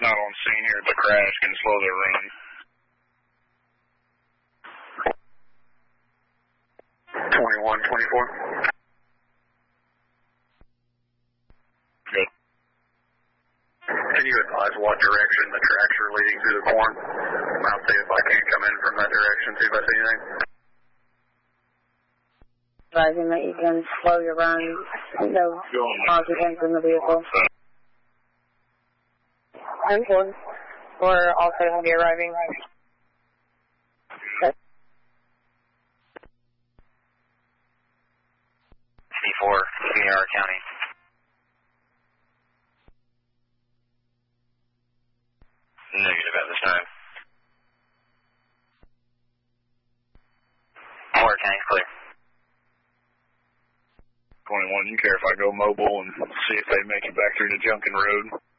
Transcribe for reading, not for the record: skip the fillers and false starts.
not on scene here at the crash can slow their run. 2124. Good. Can you advise what direction the tracks are leading through the corn? I'll see if I can't come in from that direction, see if I see anything. Advising that you can slow your run, no occupants in the vehicle. 10-4. We're also going to be arriving. C4, Sierra County. Negative at this time. Moore County's clear. 21, you care if I go mobile and see if they make it back through to Junkin Road?